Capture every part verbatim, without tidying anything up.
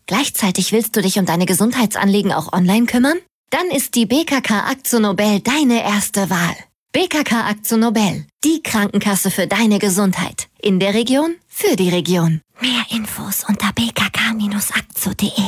Gleichzeitig willst du dich um deine Gesundheitsanliegen auch online kümmern? Dann ist die B K K Akzo Nobel deine erste Wahl. B K K Akzo Nobel, die Krankenkasse für deine Gesundheit. In der Region, für die Region. Mehr Infos unter b k k Bindestrich akzo punkt de.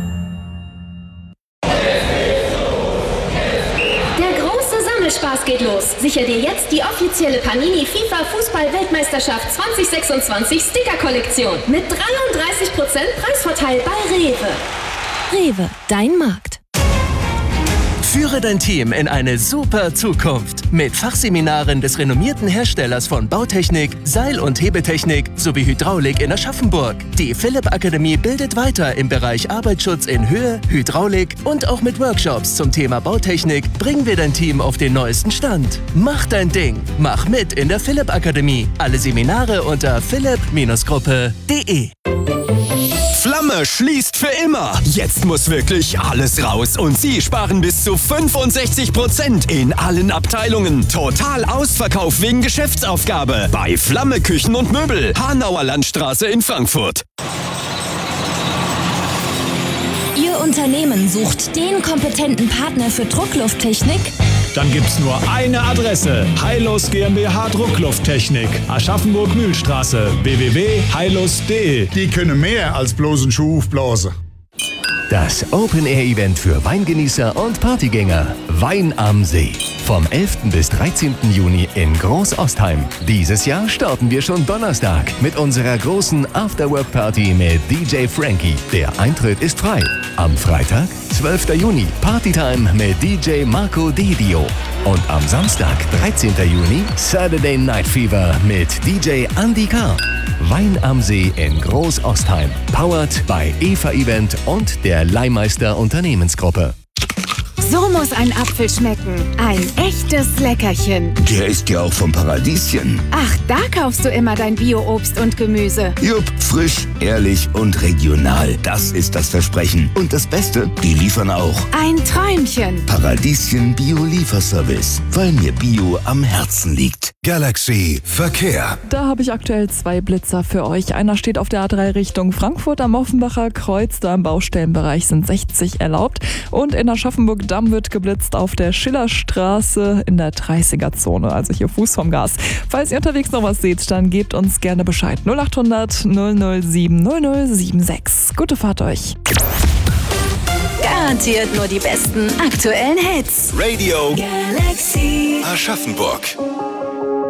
Spaß geht los. Sicher dir jetzt die offizielle Panini FIFA Fußball-Weltmeisterschaft zwanzig sechsundzwanzig Sticker-Kollektion mit dreiunddreißig Prozent Preisvorteil bei Rewe. Rewe, dein Markt. Führe dein Team in eine super Zukunft mit Fachseminaren des renommierten Herstellers von Bautechnik, Seil- und Hebetechnik sowie Hydraulik in Aschaffenburg. Die Philipp Akademie bildet weiter im Bereich Arbeitsschutz in Höhe, Hydraulik und auch mit Workshops zum Thema Bautechnik bringen wir dein Team auf den neuesten Stand. Mach dein Ding, mach mit in der Philipp Akademie. Alle Seminare unter philipp Gruppe punkt de. Flamme schließt für immer. Jetzt muss wirklich alles raus und Sie sparen bis zu fünfundsechzig Prozent in allen Abteilungen. Total Ausverkauf wegen Geschäftsaufgabe bei Flamme Küchen und Möbel, Hanauer Landstraße in Frankfurt. Ihr Unternehmen sucht den kompetenten Partner für Drucklufttechnik? Dann gibt's nur eine Adresse. Heilus GmbH Drucklufttechnik. Aschaffenburg-Mühlstraße. w w w punkt heilus punkt de. Die können mehr als bloß einen Schuh aufblasen. Das Open-Air-Event für Weingenießer und Partygänger. Wein am See. Vom elften bis dreizehnten Juni in Großostheim. Dieses Jahr starten wir schon Donnerstag mit unserer großen Afterwork-Party mit D J Frankie. Der Eintritt ist frei. Am Freitag, zwölften Juni, Partytime mit D J Marco Dedio. Und am Samstag, dreizehnten Juni, Saturday Night Fever mit D J Andy K. Wein am See in Großostheim. Powered by Eva Event und der Leihmeister Unternehmensgruppe. So muss ein Apfel schmecken. Ein echtes Leckerchen. Der ist ja auch vom Paradieschen. Ach, da kaufst du immer dein Bio-Obst und Gemüse. Jupp, frisch, ehrlich und regional. Das ist das Versprechen. Und das Beste, die liefern auch. Ein Träumchen. Paradieschen Bio-Lieferservice, weil mir Bio am Herzen liegt. Galaxy Verkehr. Da habe ich aktuell zwei Blitzer für euch. Einer steht auf der A drei Richtung Frankfurt am Offenbacher Kreuz. Da im Baustellenbereich sind sechzig erlaubt. Und in Aschaffenburg-Damm wird geblitzt auf der Schillerstraße in der dreißiger-Zone. Also hier Fuß vom Gas. Falls ihr unterwegs noch was seht, dann gebt uns gerne Bescheid. null acht hundert null null sieben null null sieben sechs. Gute Fahrt euch. Garantiert nur die besten aktuellen Hits. Radio Galaxy Aschaffenburg.